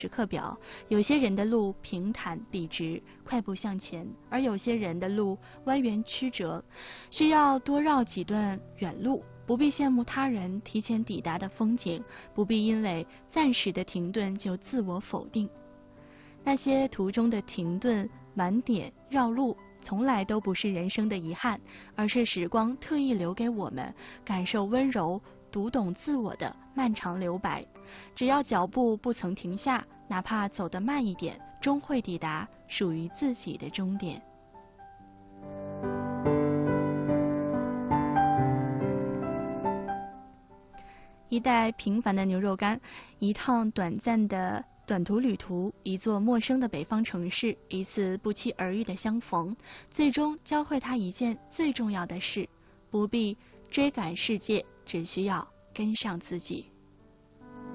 时刻表，有些人的路平坦笔直，快步向前，而有些人的路蜿蜒曲折，需要多绕几段远路。不必羡慕他人提前抵达的风景，不必因为暂时的停顿就自我否定。那些途中的停顿、晚点、绕路，从来都不是人生的遗憾，而是时光特意留给我们感受温柔、读懂自我的漫长留白。只要脚步不曾停下，哪怕走得慢一点，终会抵达属于自己的终点。一袋平凡的牛肉干，一趟短暂的短途旅途，一座陌生的北方城市，一次不期而遇的相逢，最终教会他一件最重要的事：不必追赶世界，只需要跟上自己。